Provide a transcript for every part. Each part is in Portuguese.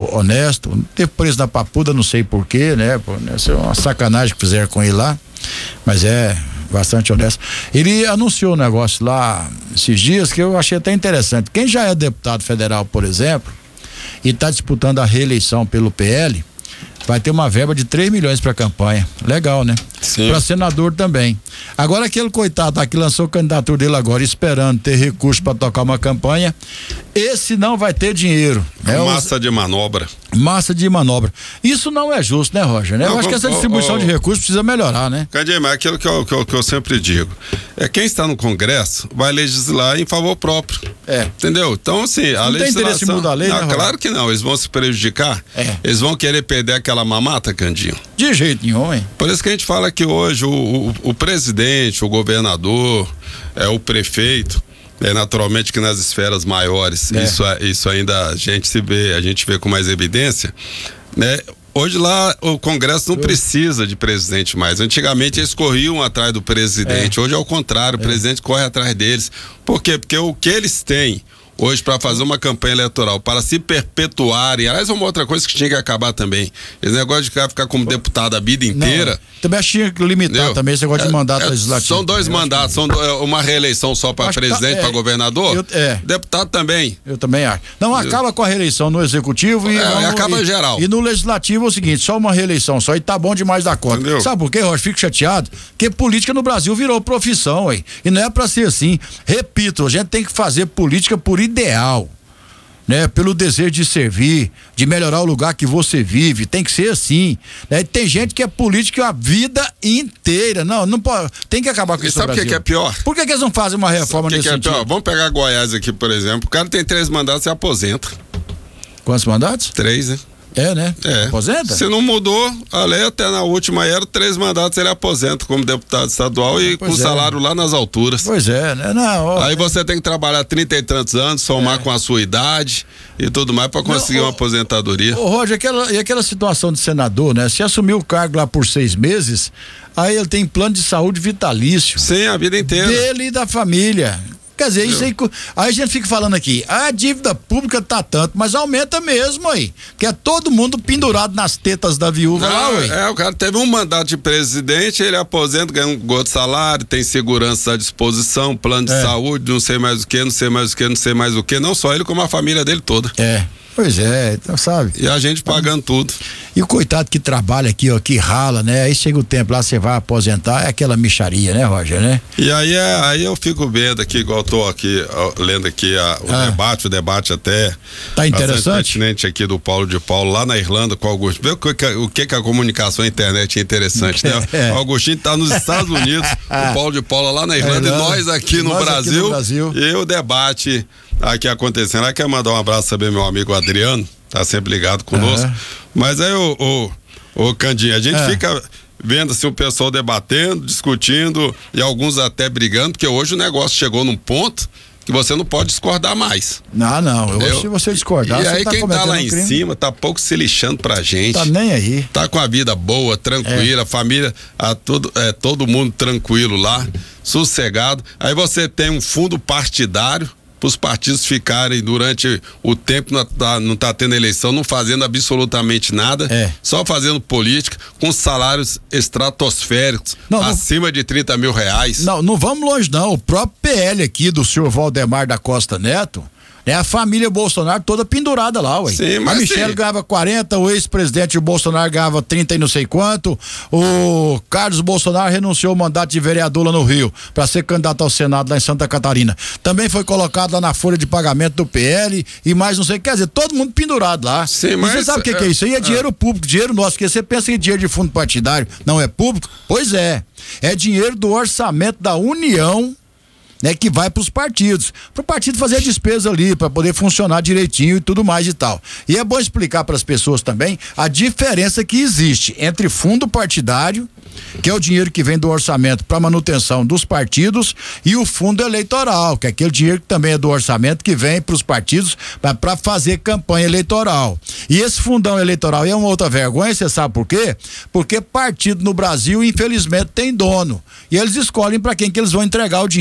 honesto, não teve preso na papuda, não sei porquê, né? Essa é uma sacanagem que fizeram com ele lá, mas é bastante honesto. Ele anunciou um negócio lá esses dias que eu achei até interessante. Quem já é deputado federal, por exemplo, e está disputando a reeleição pelo PL, vai ter uma verba de 3 milhões para campanha. Legal, né? Para senador também. Agora aquele coitado que lançou a candidatura dele agora, esperando ter recurso para tocar uma campanha, esse não vai ter dinheiro. Massa de manobra. Massa de manobra. Isso não é justo, né, Roger? Né? Eu acho que essa distribuição de recursos precisa melhorar, né? Cadê? Mas aquilo que eu sempre digo. Quem está no Congresso vai legislar em favor próprio. Entendeu? Então, assim, a legislação... Não tem interesse em mudar a lei, né, claro que não. Eles vão se prejudicar. Eles vão querer perder aquela mamata, Candinho. De jeito nenhum, hein? Por isso que a gente fala que hoje o presidente, o governador, o prefeito, naturalmente que nas esferas maiores, isso ainda a gente vê com mais evidência, né? Hoje lá o Congresso não precisa de presidente mais. Antigamente eles corriam atrás do presidente, hoje é o contrário, o presidente corre atrás deles. Por quê? Porque o que eles têm hoje para fazer uma campanha eleitoral, para se perpetuarem, aliás, uma outra coisa que tinha que acabar também, esse negócio de ficar como deputado a vida inteira. Também tinha que limitar também esse negócio de mandato legislativo. São 2 mandatos, uma reeleição só para presidente, para governador, deputado também. Eu também acho. Não, acaba com a reeleição no executivo e acaba geral. E no legislativo é o seguinte, só uma reeleição só e tá bom demais da conta. Entendeu? Sabe por quê, Rocha? Fico chateado, porque política no Brasil virou profissão, hein? E não é pra ser assim. Repito, a gente tem que fazer política por ideal, né? Pelo desejo de servir, de melhorar o lugar que você vive, tem que ser assim, né? Tem gente que é política a vida inteira, não pode, tem que acabar com isso. Sabe o que é pior? Por que eles não fazem uma reforma nesse sentido? Pior? Vamos pegar Goiás aqui, por exemplo, o cara tem 3 mandatos e aposenta. Quantos mandatos? 3, né? Né? Aposenta? Se não mudou, a lei até na última era 3 mandatos ele aposenta como deputado estadual e com salário lá nas alturas. Pois é, né? Aí você tem que trabalhar 30 e tantos anos, somar com a sua idade e tudo mais para conseguir uma aposentadoria. Roger, aquela situação de senador, né? Se assumiu o cargo lá por 6 meses, aí ele tem plano de saúde vitalício. Sim, a vida inteira. Dele e da família. Quer dizer, isso aí a gente fica falando aqui, a dívida pública tá tanto, mas aumenta mesmo aí, que é todo mundo pendurado nas tetas da viúva lá, ué. O cara teve um mandato de presidente, ele aposenta, ganha um gol de salário, tem segurança à disposição, plano de saúde, não sei mais o que, não só ele, como a família dele toda. Pois é, então sabe. E a gente pagando tudo. E o coitado que trabalha aqui, que rala, né? Aí chega o tempo lá, você vai aposentar, é aquela mixaria, né, Roger, né? E aí eu fico vendo aqui, igual eu tô aqui, lendo aqui o debate até. Tá interessante? Pertinente aqui do Paulo de Paulo, lá na Irlanda com o Augustinho. Vê o que a comunicação, a internet é interessante, né? O Augustinho tá nos Estados Unidos, o Paulo de Paulo lá na Irlanda e nós aqui no Brasil. E o debate aqui acontecendo. Aí quero mandar um abraço também, meu amigo Adriano, tá sempre ligado conosco. Mas aí o Candinho, a gente fica vendo assim o pessoal debatendo, discutindo e alguns até brigando, porque hoje o negócio chegou num ponto que você não pode discordar mais. Se você discordar, e aí tá quem tá lá em cima tá pouco se lixando pra gente. Tá nem aí. Tá com a vida boa, tranquila, a família, todo mundo tranquilo lá, sossegado. Aí você tem um fundo partidário para os partidos ficarem durante o tempo, não tá tendo eleição, não fazendo absolutamente nada, só fazendo política, com salários estratosféricos, acima de 30 mil reais. Não vamos longe não, o próprio PL aqui do senhor Valdemar da Costa Neto, a família Bolsonaro toda pendurada lá, ué. Sim, mas a Michelle ganhava 40, o ex-presidente Bolsonaro ganhava 30 e não sei quanto, o Carlos Bolsonaro renunciou ao mandato de vereador lá no Rio, para ser candidato ao Senado lá em Santa Catarina. Também foi colocado lá na folha de pagamento do PL e mais não sei, quer dizer, todo mundo pendurado lá. Sim, mas você sabe o que é isso? Aí é dinheiro público, dinheiro nosso, porque você pensa que dinheiro de fundo partidário não é público? Pois é dinheiro do orçamento da União, né, que vai para os partidos, para o partido fazer a despesa ali, para poder funcionar direitinho e tudo mais e tal. E é bom explicar para as pessoas também a diferença que existe entre fundo partidário, que é o dinheiro que vem do orçamento para manutenção dos partidos, e o fundo eleitoral, que é aquele dinheiro que também é do orçamento que vem para os partidos para fazer campanha eleitoral. E esse fundão eleitoral é uma outra vergonha, você sabe por quê? Porque partido no Brasil, infelizmente, tem dono. E eles escolhem para quem que eles vão entregar o dinheiro.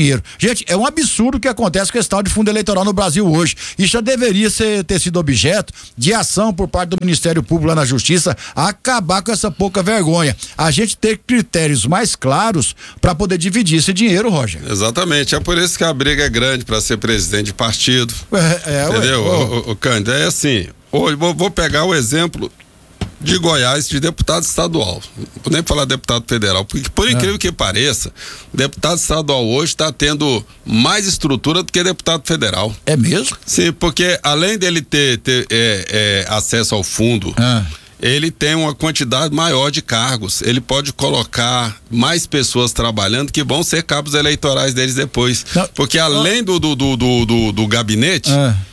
Gente, é um absurdo o que acontece com esse tal de fundo eleitoral no Brasil hoje. Isso já deveria ter sido objeto de ação por parte do Ministério Público lá na Justiça, acabar com essa pouca vergonha. A gente ter critérios mais claros para poder dividir esse dinheiro, Roger. Exatamente, é por isso que a briga é grande para ser presidente de partido. Entendeu? O Cândido, é assim, hoje vou pegar o exemplo de Goiás, de deputado estadual. Não vou nem falar deputado federal, porque por incrível que pareça, deputado estadual hoje está tendo mais estrutura do que deputado federal. É mesmo? Sim, porque além dele ter acesso ao fundo, ele tem uma quantidade maior de cargos. Ele pode colocar mais pessoas trabalhando que vão ser cabos eleitorais deles depois. Porque além do gabinete,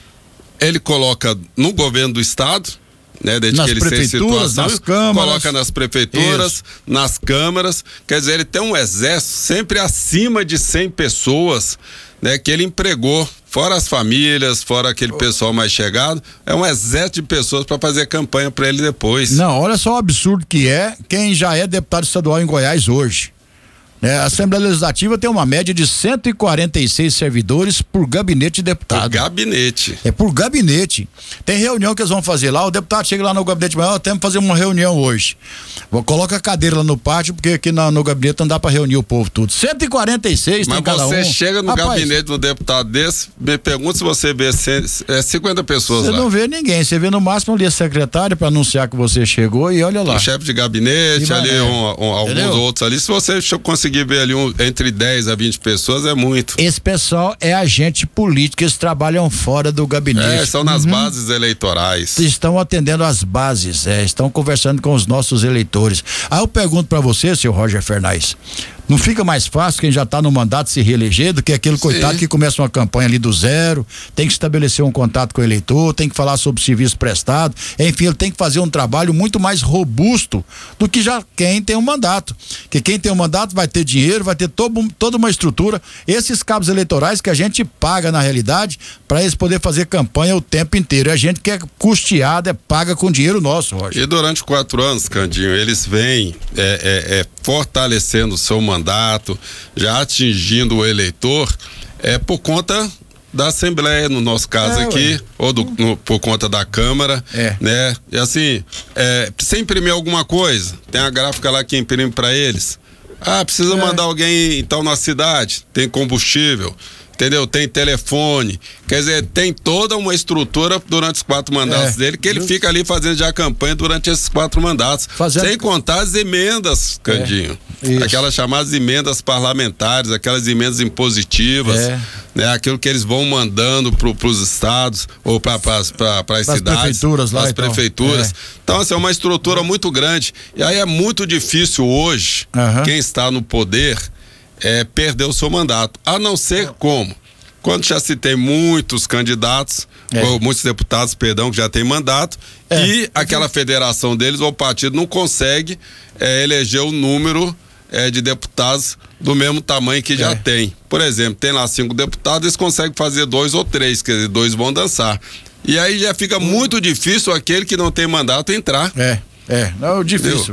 ele coloca no governo do estado, né, desde nas que ele prefeituras, nas câmaras, coloca nas prefeituras, isso, nas câmaras, quer dizer, ele tem um exército sempre acima de 100 pessoas, né, que ele empregou, fora as famílias, fora aquele pessoal mais chegado, é um exército de pessoas para fazer campanha para ele depois. Não, olha só o absurdo que é quem já é deputado estadual em Goiás hoje. A Assembleia Legislativa tem uma média de 146 servidores por gabinete de deputado. Por gabinete. É por gabinete. Tem reunião que eles vão fazer lá, o deputado chega lá no gabinete, mas temos que fazer uma reunião hoje. Coloca a cadeira lá no pátio, porque aqui no gabinete não dá pra reunir o povo tudo. 146 tem cada um. Mas você chega no gabinete do deputado desse, me pergunta se você vê 50 pessoas lá. Você não vê ninguém, você vê no máximo ali a secretária pra anunciar que você chegou e olha lá. O chefe de gabinete, ali alguns outros ali, se você conseguir ver ali entre 10 a 20 pessoas é muito. Esse pessoal é agente político, eles trabalham fora do gabinete. Estão nas bases eleitorais. Estão atendendo às bases, estão conversando com os nossos eleitores. Aí eu pergunto pra você, seu Roger Fernandes, não fica mais fácil quem já está no mandato se reeleger do que aquele coitado que começa uma campanha ali do zero, tem que estabelecer um contato com o eleitor, tem que falar sobre serviço prestado, enfim, ele tem que fazer um trabalho muito mais robusto do que já quem tem um mandato. Porque quem tem um mandato vai ter dinheiro, vai ter toda uma estrutura. Esses cabos eleitorais que a gente paga na realidade para eles poderem fazer campanha o tempo inteiro. A gente que é custeada, paga com dinheiro nosso, Roger. E durante 4 anos, Candinho, eles vêm fortalecendo o seu mandato, já atingindo o eleitor, por conta da Assembleia, no nosso caso aqui, ou por conta da Câmara, né? E assim, precisa imprimir alguma coisa, tem a gráfica lá que imprime para eles. Precisa mandar alguém então na cidade, tem combustível, entendeu? Tem telefone, quer dizer, tem toda uma estrutura durante os 4 mandatos dele, que ele fica ali fazendo já campanha durante esses 4 mandatos, sem contar as emendas, Candinho, aquelas chamadas emendas parlamentares, aquelas emendas impositivas, né? Aquilo que eles vão mandando pros estados ou para as cidades, prefeituras lá, prefeituras. Então, assim, é uma estrutura muito grande, e aí é muito difícil hoje, quem está no poder, perder o seu mandato, a não ser quando já se tem muitos candidatos, ou muitos deputados, perdão, que já tem mandato, e aquela federação deles, ou o partido não consegue eleger o número de deputados do mesmo tamanho que já tem. Por exemplo, tem lá 5 deputados, eles conseguem fazer 2 ou 3, quer dizer, 2 vão dançar. E aí já fica muito difícil aquele que não tem mandato entrar. Não, difícil.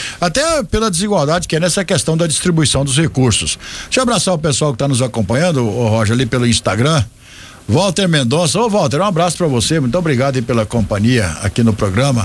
Até pela desigualdade que é nessa questão da distribuição dos recursos. Deixa eu abraçar o pessoal que está nos acompanhando, o Roger, ali pelo Instagram. Walter Mendonça. Ô, Walter, um abraço para você, muito obrigado aí pela companhia aqui no programa.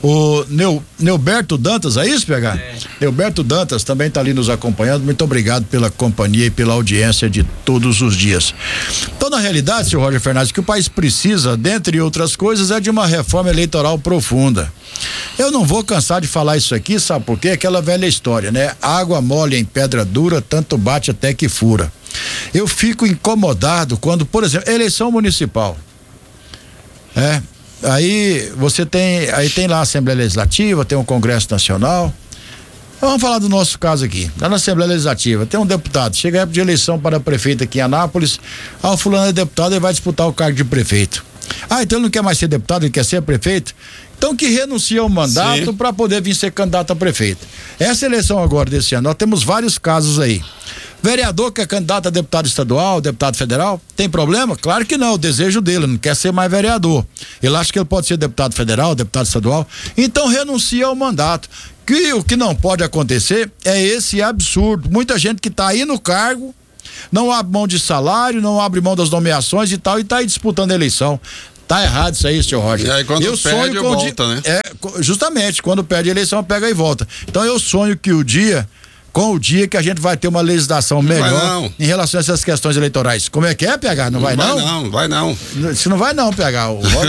O Neuberto Dantas, é isso, PH? Neuberto Dantas também tá ali nos acompanhando, muito obrigado pela companhia e pela audiência de todos os dias. Então, na realidade, senhor Roger Fernandes, o que o país precisa, dentre outras coisas, é de uma reforma eleitoral profunda. Eu não vou cansar de falar isso aqui, sabe por quê? Aquela velha história, né? Água mole em pedra dura, tanto bate até que fura. Eu fico incomodado quando, por exemplo, eleição municipal. Aí você tem lá a Assembleia Legislativa, tem o Congresso Nacional. Vamos falar do nosso caso aqui. Lá na Assembleia Legislativa, tem um deputado, chega a época de eleição para prefeito aqui em Anápolis, o fulano é deputado e vai disputar o cargo de prefeito. Então ele não quer mais ser deputado, ele quer ser prefeito? Então que renuncia ao mandato para poder vir ser candidato a prefeito. Essa eleição agora desse ano, nós temos vários casos aí. Vereador que é candidato a deputado estadual, deputado federal, tem problema? Claro que não, o desejo dele, não quer ser mais vereador. Ele acha que ele pode ser deputado federal, deputado estadual, então renuncia ao mandato. O que não pode acontecer é esse absurdo. Muita gente que está aí no cargo não abre mão de salário, não abre mão das nomeações e tal, e tá aí disputando a eleição. Tá errado isso aí, senhor Roger. E aí quando perde, volta, né? Justamente, quando perde a eleição, pega e volta. Então eu sonho que com o dia que a gente vai ter uma legislação melhor em relação a essas questões eleitorais. Como é que é, PH? Não vai não? Não vai não. Se não vai não, PH.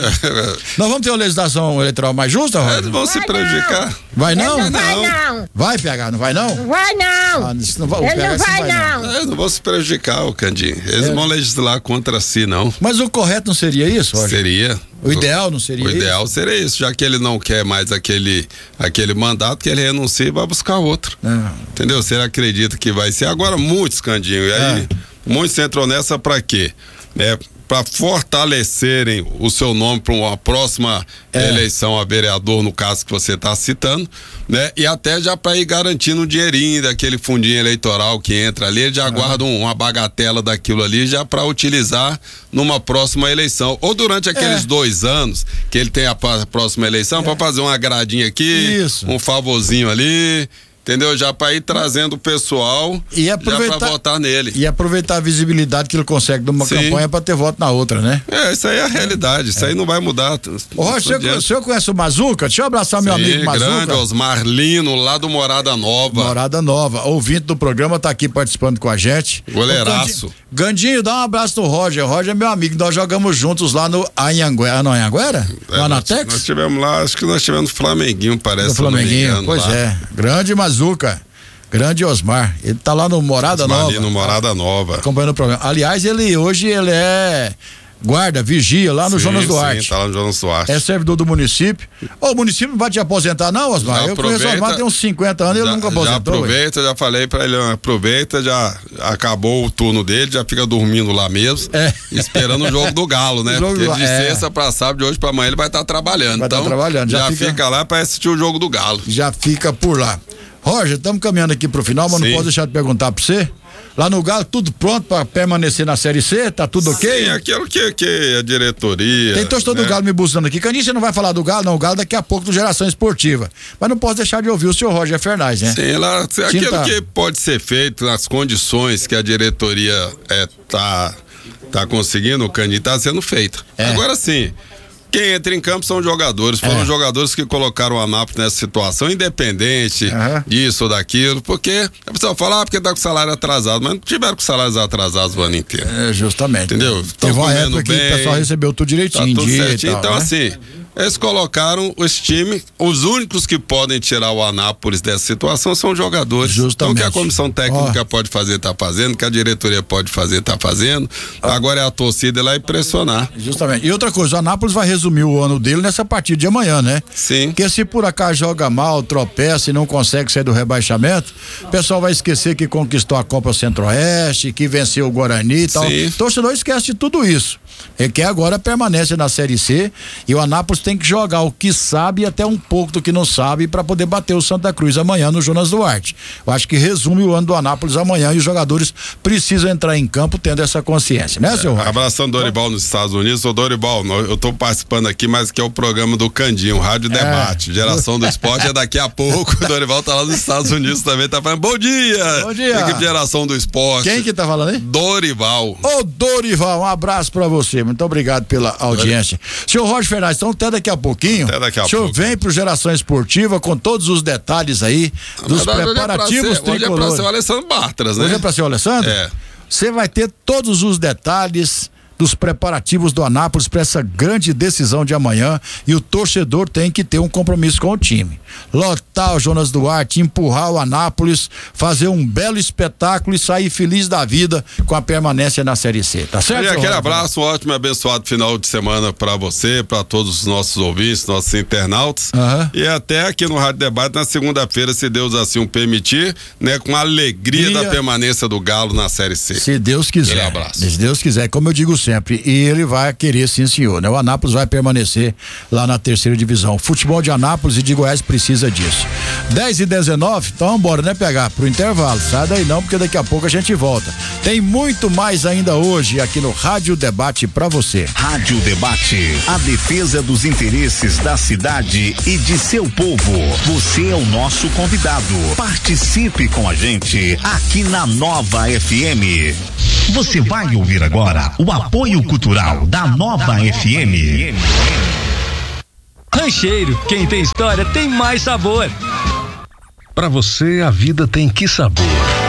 Nós vamos ter uma legislação eleitoral mais justa, Roger? Eles vão se prejudicar. Vai não? Não vai não. Vai, PH, não vai não? Não vai não. Eles não vai não. Eles não vão se prejudicar, o Candinho. Eles não vão legislar contra si, não. Mas o correto não seria isso, Roger? Seria. O ideal não seria isso? O ideal seria isso, já que ele não quer mais aquele mandato, que ele renuncie e vai buscar outro. Entendeu? Se ele acredita que vai ser. Agora, muitos, Candinho, e aí muitos entram nessa pra quê? Para fortalecerem o seu nome para uma próxima eleição a vereador, no caso que você está citando, né? E até já para ir garantindo um dinheirinho daquele fundinho eleitoral que entra ali, ele já guarda uma bagatela daquilo ali já para utilizar numa próxima eleição. Ou durante aqueles 2 anos que ele tem a próxima eleição, para fazer uma gradinha aqui, um favorzinho ali. Entendeu? Já para ir trazendo o pessoal e aproveitar, já para votar nele. E aproveitar a visibilidade que ele consegue numa campanha para ter voto na outra, né? Isso aí é a realidade, isso aí não vai mudar. O senhor conhece o Mazuca? Deixa eu abraçar meu amigo Mazuca. Grande Osmar Lino, lá do Morada Nova. Morada Nova, ouvinte do programa, tá aqui participando com a gente. Goleiraço. Gandinho, dá um abraço no Roger. Roger é meu amigo, nós jogamos juntos lá no Anhanguera. No Anhanguera? No Anatex? Nós tivemos lá, acho que nós tivemos no Flamenguinho, parece. No Flamenguinho, pois é. Grande Mazuca. Grande Osmar. Ele tá lá no Morada Nova. Ali no Morada Nova. Acompanhando o programa. Aliás, hoje ele é guarda, vigia lá no Jonas Duarte. Sim, tá lá no Jonas Duarte. É servidor do município. O município não vai te aposentar não, Osmar? Eu conheço o Osmar tem uns 50 anos e ele nunca aposentou. Já aproveita, já falei pra ele, aproveita, já acabou o turno dele, já fica dormindo lá mesmo, esperando o jogo do Galo, né? Porque de sexta pra sábado, de hoje pra amanhã ele vai estar trabalhando. Vai estar trabalhando. Já fica lá pra assistir o jogo do Galo. Já fica por lá. Roger, estamos caminhando aqui pro final, mas não posso deixar de perguntar pra você. Lá no Galo, tudo pronto para permanecer na Série C? Tá tudo ok? Sim, aquilo que a diretoria... Tem torcedor do Galo me buscando aqui. Candinho, você não vai falar do Galo? Não, o Galo daqui a pouco do Geração Esportiva. Mas não posso deixar de ouvir o senhor Roger Fernandes, né? Sim, lá, aquilo que pode ser feito nas condições que a diretoria tá conseguindo, o Candinho, tá sendo feito. Agora sim... Quem entra em campo são jogadores, foram jogadores que colocaram o Anápolis nessa situação, independente disso ou daquilo, porque a pessoa fala, porque tá com salário atrasado, mas não tiveram com salários atrasados o ano inteiro. Justamente. Entendeu? Teve uma época que o pessoal recebeu tudo direitinho. Tá tudo certinho. Tal, então, assim, eles colocaram esse time, os únicos que podem tirar o Anápolis dessa situação são os jogadores. Justamente. Então, o que a comissão técnica pode fazer, tá fazendo, o que a diretoria pode fazer, tá fazendo. Agora é a torcida ir lá e pressionar. Justamente. E outra coisa, o Anápolis vai resumir o ano dele nessa partida de amanhã, né? Sim. Porque se por acaso joga mal, tropeça e não consegue sair do rebaixamento, o pessoal vai esquecer que conquistou a Copa Centro-Oeste, que venceu o Guarani e tal. Sim. O torcedor esquece de tudo isso. Ele quer agora permanece na Série C e o Anápolis tem que jogar o que sabe e até um pouco do que não sabe para poder bater o Santa Cruz amanhã no Jonas Duarte. Eu acho que resume o ano do Anápolis amanhã e os jogadores precisam entrar em campo tendo essa consciência, né, senhor? Abração Dorival nos Estados Unidos. Ô Dorival, eu tô participando aqui, mas que é o programa do Candinho, Rádio Debate, Geração do Esporte, é daqui a pouco. O Dorival tá lá nos Estados Unidos também, tá falando, bom dia! Bom dia! Equipe Geração do Esporte. Quem que tá falando aí? Dorival. Ô Dorival, um abraço pra você, muito obrigado pela audiência. Senhor Roger Fernandes, então até daqui a pouquinho. O senhor vem pro Geração Esportiva com todos os detalhes aí dos preparativos tricolores. Hoje é pra ser o Alessandro Bartras, né? Hoje é pra ser o Alessandro? Você vai ter todos os detalhes dos preparativos do Anápolis para essa grande decisão de amanhã e o torcedor tem que ter um compromisso com o time. Lotar o Jonas Duarte, empurrar o Anápolis, fazer um belo espetáculo e sair feliz da vida com a permanência na Série C, tá certo? E aquele abraço, um ótimo e abençoado final de semana para você, para todos os nossos ouvintes, nossos internautas e até aqui no Rádio Debate na segunda-feira, se Deus assim o permitir, né, com a alegria da permanência do Galo na Série C. Se Deus quiser. Aquele abraço. Se Deus quiser, como eu digo sempre, sempre. E ele vai querer, sim, senhor, né? O Anápolis vai permanecer lá na 3ª divisão. O futebol de Anápolis e de Goiás precisa disso. 10h19, então vambora, né, PH? Pro intervalo. Sai daí não, porque daqui a pouco a gente volta. Tem muito mais ainda hoje aqui no Rádio Debate pra você. Rádio Debate, a defesa dos interesses da cidade e de seu povo. Você é o nosso convidado. Participe com a gente aqui na Nova FM. Você vai ouvir agora o apoio cultural da Nova FM. Rancheiro, quem tem história tem mais sabor. Pra você a vida tem que sabor.